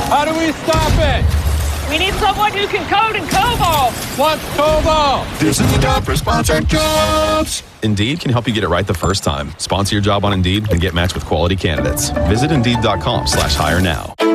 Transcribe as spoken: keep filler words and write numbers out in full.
How do we stop it? We need someone who can code in COBOL. What's COBOL? This is the time for sponsored jobs. Indeed can help you get it right the first time. Sponsor your job on Indeed and get matched with quality candidates. Visit Indeed.com slash hire now.